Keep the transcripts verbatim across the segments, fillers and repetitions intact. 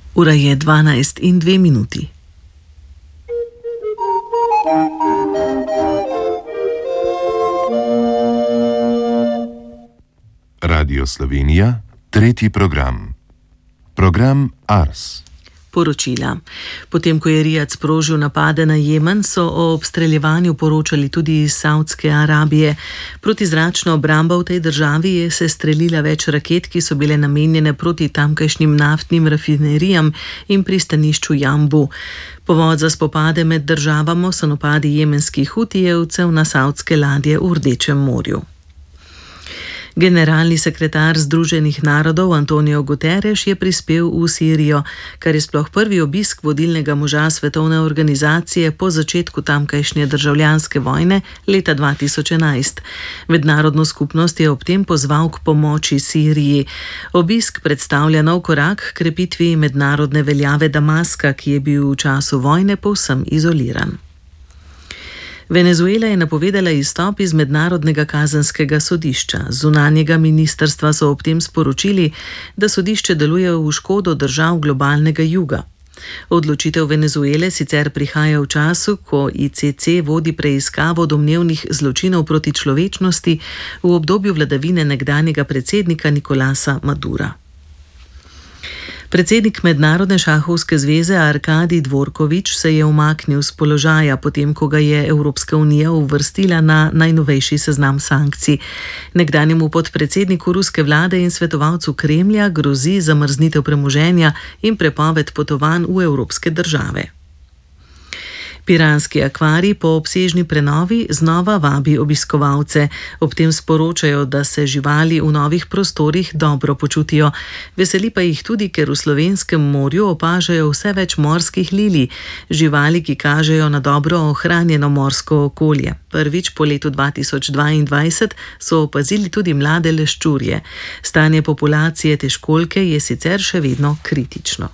Ura je dvanajst in dve minuti. Radio Slovenija, tretji program. Program Ars. Poročila. Potem, ko je Rijad sprožil napade na Jemen, so o obstreljevanju poročali tudi iz Saudske Arabije. Protizračna obramba v tej državi je se strelila več raket, ki so bile namenjene proti tamkajšnjim naftnim rafinerijam in pristanišču Jambu. Povod za spopade med državama so napadi jemenskih hutijevcev na saudske ladje v Rdečem morju. Generalni sekretar Združenih narodov Antonio Guterres je prispel v Sirijo, kar je sploh prvi obisk vodilnega moža svetovne organizacije po začetku tamkajšnje državljanske vojne leta dva tisoč enajst. Mednarodno skupnost je ob tem pozval k pomoči Siriji. Obisk predstavlja nov korak k krepitvi mednarodne veljave Damaska, ki je bil v času vojne povsem izoliran. Venezuela je napovedala izstop iz Mednarodnega kazenskega sodišča. Z zunanjega ministrstva so ob tem sporočili, da sodišče deluje v škodo držav globalnega juga. Odločitev Venezuele sicer prihaja v času, ko I C C vodi preiskavo domnevnih zločinov proti človečnosti v obdobju vladavine nekdanjega predsednika Nicolasa Madura. Predsednik Mednarodne šahovske zveze Arkadij Dvorković se je umaknil z položaja, potem ko ga je Evropska unija uvrstila na najnovejši seznam sankcij. Nekdanjemu podpredsedniku ruske vlade in svetovalcu Kremlja grozi zamrznitev premoženja in prepoved potovanj v evropske države. Piranski akvarij po obsežni prenovi znova vabi obiskovalce. Ob tem sporočajo, da se živali v novih prostorih dobro počutijo. Veseli pa jih tudi, ker v slovenskem morju opažajo vse več morskih lilij, živali, ki kažejo na dobro ohranjeno morsko okolje. Prvič po letu dva tisoč dvaindvajset so opazili tudi mlade leščurje. Stanje populacije te školjke je sicer še vedno kritično.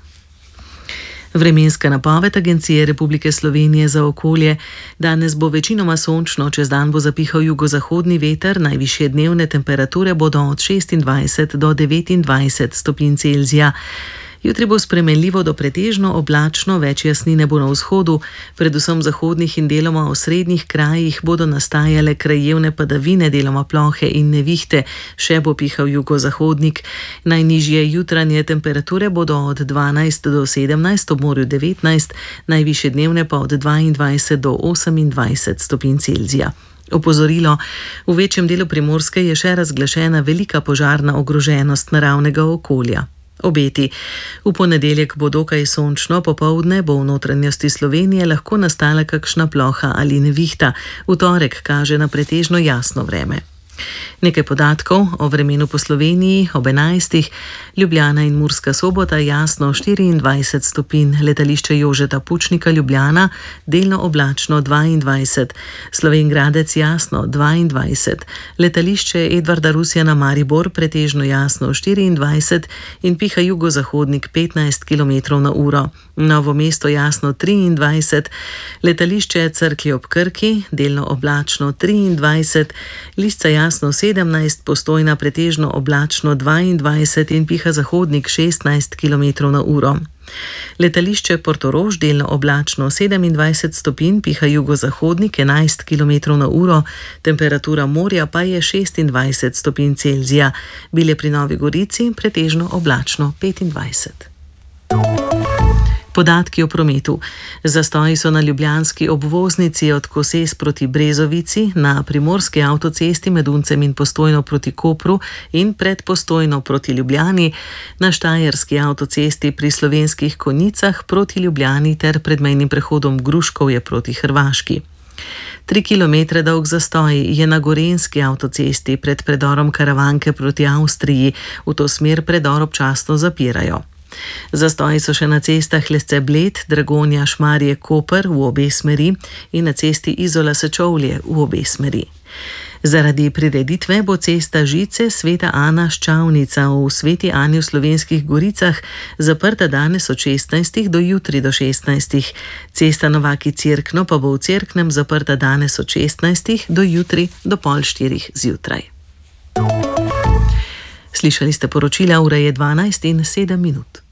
Vremenska napoved Agencije Republike Slovenije za okolje. Danes bo večinoma sončno, čez dan bo zapihal jugozahodni veter, najvišje dnevne temperature bodo od šestindvajset do devetindvajset stopinj Celzija. Jutri bo spremenljivo do pretežno oblačno, več jasnine bo na vzhodu, predvsem v zahodnih in deloma osrednjih krajih bodo nastajale krajevne padavine, deloma plohe in nevihte, še bo pihal jugozahodnik. Najnižje jutranje temperature bodo od dvanajst do sedemnajst, ob morju devetnajst, najvišje dnevne pa od dvaindvajset do osemindvajset stopinj Celzija. Opozorilo: v večjem delu Primorske je še razglašena velika požarna ogroženost naravnega okolja. Obeti. V ponedeljek bo dokaj sončno, popoldne bo v notranjosti Slovenije lahko nastala kakšna ploha ali nevihta. V torek kaže na pretežno jasno vreme. Nekaj podatkov o vremenu po Sloveniji ob enajstih. Ljubljana in Murska Sobota jasno štiriindvajset stopinj, letališče Jožeta Pučnika Ljubljana delno oblačno dvaindvajset, Slovenj Gradec jasno dvaindvajset, letališče Edvarda Rusjana Maribor pretežno jasno štiriindvajset in piha jugozahodnik petnajst kilometrov na uro, Novo mesto jasno triindvajset, letališče Cerklje ob Krki delno oblačno triindvajset, Lisca jasno sedemnajst, Postojna pretežno oblačno dvaindvajset in piha zahodnik šestnajst kilometrov na uro. Letališče Portorož delno oblačno sedemindvajset stopinj, piha jugozahodnik enajst kilometrov na uro, temperatura morja pa je šestindvajset stopinj Celzija. Bile pri Novi Gorici pretežno oblačno petindvajset. Podatki o prometu. Zastoji so na ljubljanski obvoznici od Koses proti Brezovici, na primorski avtocesti med Uncem in Postojno proti Kopru in pred Postojno proti Ljubljani, na štajerski avtocesti pri Slovenskih Konjicah proti Ljubljani ter pred mejnim prehodom Gruškovje proti Hrvaški. Tri kilometre dolg zastoj je na gorenjski avtocesti pred predorom Karavanke proti Avstriji, v to smer predor občasno zapirajo. Zastoji so še na cestah Lesce-Bled, Dragonja, Šmarje, Koper v obe smeri in na cesti Izola-Sečovlje v obe smeri. Zaradi prireditve bo cesta Žice Sveta Ana Ščavnica v Sveti Ani v Slovenskih Goricah zaprta danes od šestnajstih do jutri do šestnajstih. Cesta Novaki Cerkno pa bo v Cerknem zaprta danes od šestnajstih do jutri do pol štirih zjutraj. Slišali ste poročila, ura je dvanajst in sedem minut.